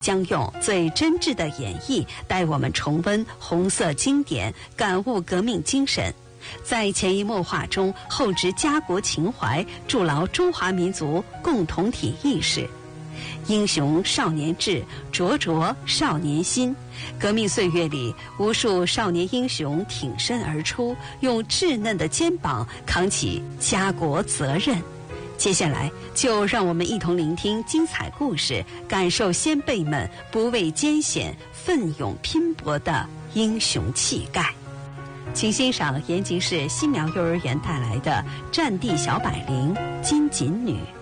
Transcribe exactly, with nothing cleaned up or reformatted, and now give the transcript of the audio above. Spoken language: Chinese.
将用最真挚的演绎带我们重温红色经典，感悟革命精神，在潜移默化中厚植家国情怀，筑牢中华民族共同体意识。英雄少年志，灼灼少年心。革命岁月里，无数少年英雄挺身而出，用稚嫩的肩膀扛起家国责任。接下来就让我们一同聆听精彩故事，感受先辈们不畏艰险、奋勇拼搏的英雄气概。请欣赏延吉市新苗幼儿园带来的《战地小百灵》金锦女。